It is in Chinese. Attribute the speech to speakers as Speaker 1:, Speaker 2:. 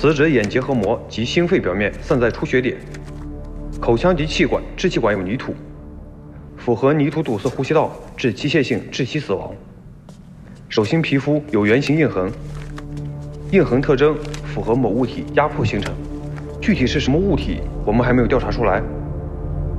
Speaker 1: 死者眼结核膜及心肺表面散在出血点，口腔及气管、支气管有泥土，符合泥土堵塞呼吸道致机械性窒息死亡。手心皮肤有圆形印痕，印痕特征符合某物体压迫形成，具体是什么物体，我们还没有调查出来。